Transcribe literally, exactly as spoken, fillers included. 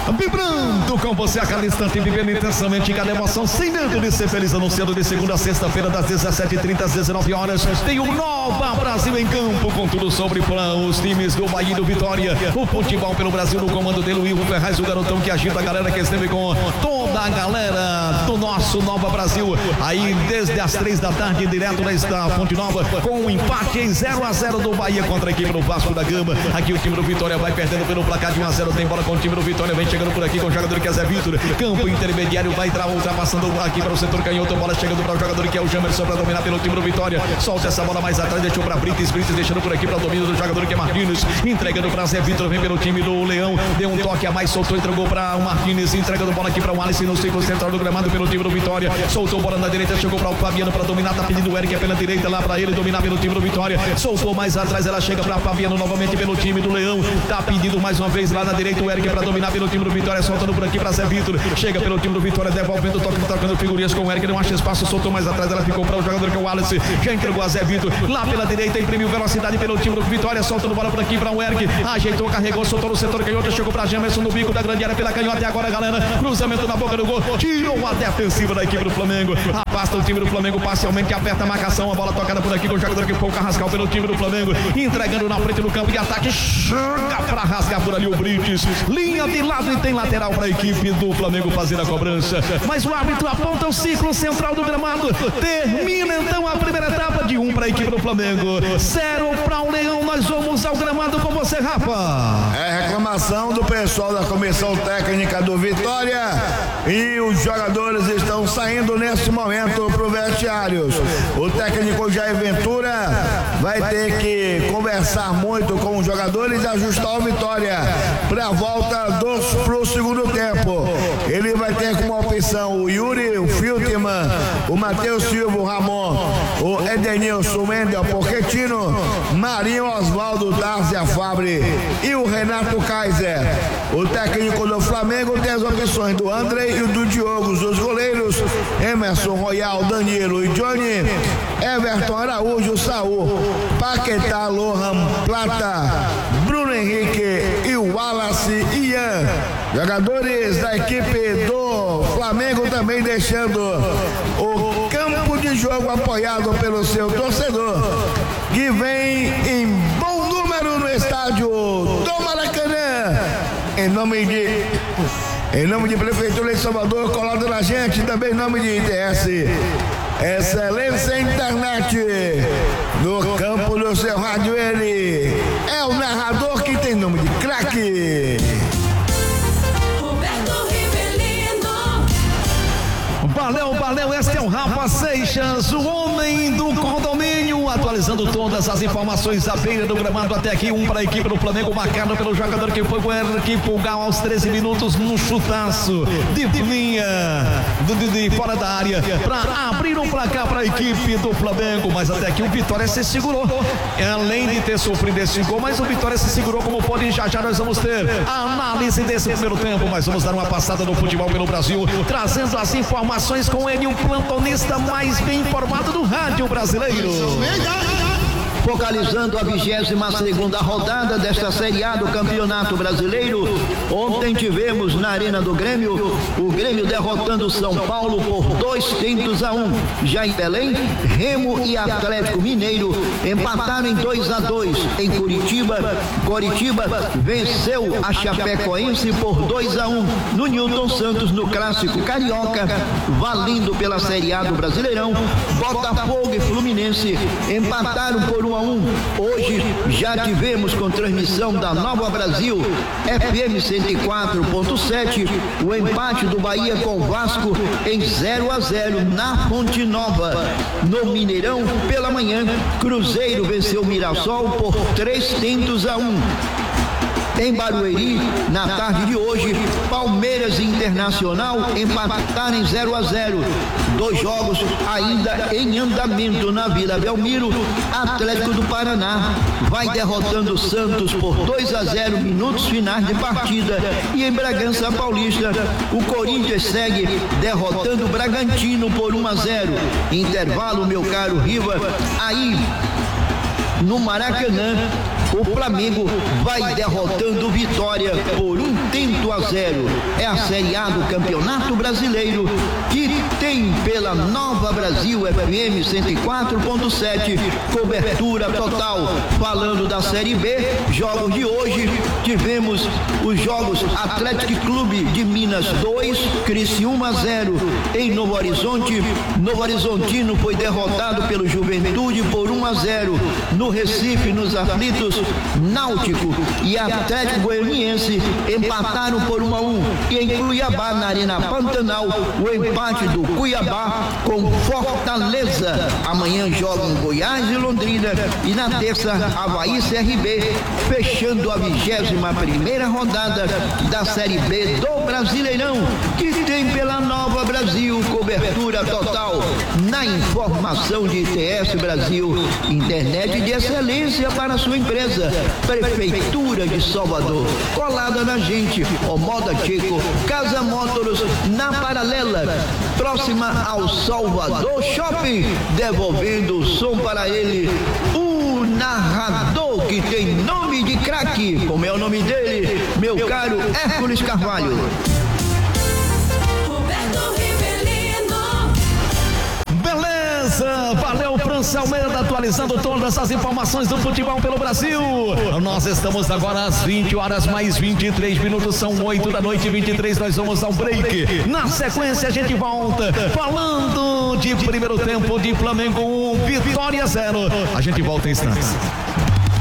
Vibrando com você a cada instante, vivendo intensamente cada emoção, sem medo de ser feliz, anunciando de segunda a sexta-feira, das dezessete e trinta às dezenove horas. Tem o Nova Brasil em campo, com tudo sobre os times do Bahia e do Vitória. O futebol pelo Brasil no comando dele, o Ivo Ferraz, o garotão que agita a galera, que esteve com toda a galera do nosso Nova Brasil. Aí desde as três da tarde, direto da Fonte Nova, com um empate em zero a zero do Bahia contra a equipe do Vasco da Gama. Aqui o time do Vitória vai perdendo pelo placar de um a zero. Tem bola com o time do Vitória, vem chegando por aqui com o jogador que é Zé Vitor. Campo intermediário, vai entrar ultrapassando aqui para o setor canhoto. Bola chegando para o jogador que é o Jamerson para dominar pelo time do Vitória. Solta essa bola mais atrás, deixou para Brites. Brites deixando por aqui para o domínio do jogador que é Martins. Entregando para Zé Vitor, vem pelo time do Leão. Deu um toque a mais, soltou, entregou para o Martins. Entregando bola aqui para o Alisson no círculo central do gramado pelo time do Vitória. Soltou bola na direita, chegou para o Fabiano para dominar. Tá pedindo o Eric é pela direita lá para ele dominar pelo time do Vitória. Soltou mais atrás, ela chega para Fabiano novamente pelo time do Leão. Tá pedindo mais uma vez lá na direita o Eric para dominar pelo time do Vitória. Soltando por aqui para Zé Vitor. Chega pelo time do Vitória, devolvendo, toque, tocando figurinhas com o Eric. Não acha espaço, soltou mais atrás, ela ficou para o jogador que é o Wallace. Já entregou a Zé Vitor lá pela direita, imprimiu velocidade pelo time do Vitória. Soltando bola por aqui para o Eric. Ajeitou, carregou, soltou no setor canhoto. Chegou para Jamerson no bico da grande área pela canhota. E agora, galera, cruzamento na boca do gol. Tirou a defensiva da equipe do Flamengo. Afasta o time do Flamengo parcialmente, aperta a marcação. A bola tocada por aqui com o jogador que foi o Carrascal pelo time do Flamengo. Entregando na frente do campo de ataque. Chega para rasgar por ali o Brites. Linha de lado e tem lateral para a equipe do Flamengo fazer a cobrança. Mas o árbitro aponta o círculo central do gramado. Termina então a primeira etapa de um para a equipe do Flamengo. Zero para o Leão. Nós vamos ao gramado com você, Rafa. É reclamação do pessoal da comissão técnica do Vitória. E os jogadores estão saindo nesse momento para o vestiário. O técnico Jair Ventura vai ter que conversar muito com os jogadores e ajustar o Vitória para a volta dos pro segundo tempo. Ele vai ter como opção o Yuri, o Filtman, o Matheus Silva, o Ramon, o Edenilson, o Mendel, Pochettino, Marinho, Oswaldo, Dárzia Fabre e o Renato Kaiser. O técnico do Flamengo tem as opções do André e do Diogo, os goleiros Emerson, Royal, Danilo e Johnny, Everton, Araújo, Saúl, Paquetá, Lohan, Plata, Bruno Henrique e o Wallace e Ian. Jogadores da equipe do Flamengo também deixando o campo de jogo apoiado pelo seu torcedor, que vem em bom número no estádio do Maracanã. Em nome de Em nome de Prefeitura de Salvador, colado na gente, também em nome de I T S Excelência Internet. No campo do seu rádio, ele é o narrador que tem nome de craque. Valeu, valeu, este é o Rafa Seixas, o homem do condomínio, atualizando todas as informações da beira do gramado até aqui. Um para a equipe do Flamengo, marcado pelo jogador que foi com a equipe Pulgar aos treze minutos, num chutaço de linha de, de, de fora da área, para abrir um placar para a equipe do Flamengo. Mas até aqui o Vitória se segurou, além de ter sofrido esse gol, mas o Vitória se segurou como pode. Já já nós vamos ter a análise desse primeiro tempo, mas vamos dar uma passada no futebol pelo Brasil, trazendo as informações com ele, o plantonista mais bem informado do rádio brasileiro. Focalizando a vigésima segunda rodada desta Série A do Campeonato Brasileiro. Ontem tivemos na Arena do Grêmio o Grêmio derrotando o São Paulo por dois tentos a um. Já em Belém, Remo e Atlético Mineiro empataram em dois a dois. Em Curitiba, Coritiba venceu a Chapecoense por dois a um. No Newton Santos, no Clássico Carioca, valendo pela Série A do Brasileirão, Botafogo e Fluminense empataram por um a um. Hoje já tivemos com transmissão da Nova Brasil F M cento e quatro ponto sete o empate do Bahia com o Vasco em zero a zero na Fonte Nova. No Mineirão, pela manhã, Cruzeiro venceu o Mirassol por três tentos a um. Em Barueri, na tarde de hoje, Palmeiras e Internacional empataram em zero a zero. Dois jogos ainda em andamento na Vila Belmiro. Atlético do Paraná vai derrotando o Santos por dois a zero, minutos finais de partida. E em Bragança Paulista, o Corinthians segue derrotando o Bragantino por um a zero. Intervalo, meu caro Riva. Aí, no Maracanã, o Flamengo vai derrotando o Vitória por um tento a zero. É a Série A do Campeonato Brasileiro, que tem pela Nova Brasil F M cento e quatro ponto sete cobertura total. Falando da Série B, jogos de hoje, tivemos os jogos Atlético Clube de Minas dois, Criciúma zero. Em Novo Horizonte, Novo Horizontino foi derrotado pelo Juventude por um a zero. No Recife, nos aflitos, Náutico e Atlético Goianiense empataram por um a um. E em Cuiabá, na Arena Pantanal, o empate do Cuiabá com Fortaleza. Amanhã jogam Goiás e Londrina, e na terça Avaí e C R B, fechando a vigésima primeira rodada da Série B do Brasileirão, que tem pela Nova Brasil cobertura total. Na informação de I T S Brasil, internet de excelência para sua empresa. Prefeitura de Salvador, colada na gente. O Moda Chico, Casa Motors, na Paralela, próxima ao Salvador Shopping, devolvendo o som para ele, o narrador que tem nome de craque. Como é o nome dele, meu caro Hércules Carvalho? Beleza, valeu, França Almeida, atualizando todas as informações do futebol pelo Brasil. Nós estamos agora às vinte horas mais vinte e três minutos, são oito da noite e vinte e três, nós vamos ao break. Na sequência a gente volta falando de primeiro tempo de Flamengo um, Vitória zero. A gente volta em instantes.